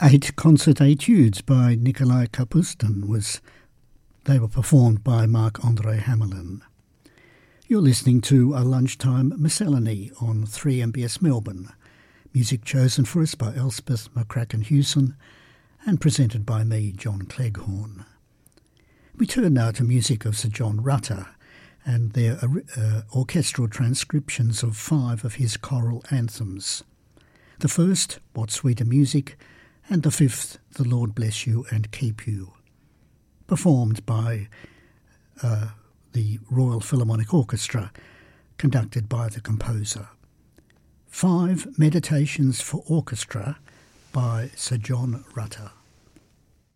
8 concert etudes by Nikolai Kapustin they were performed by Marc-Andre Hamelin. You're listening to a lunchtime miscellany on 3MBS Melbourne, music chosen for us by Elspeth McCracken-Hewson and presented by me, John Cleghorn. We turn now to music of Sir John Rutter and their orchestral transcriptions of 5 of his choral anthems. The first, What Sweeter Music, and the 5th, The Lord Bless You and Keep You, performed by the Royal Philharmonic Orchestra, conducted by the composer. 5 Meditations for Orchestra by Sir John Rutter.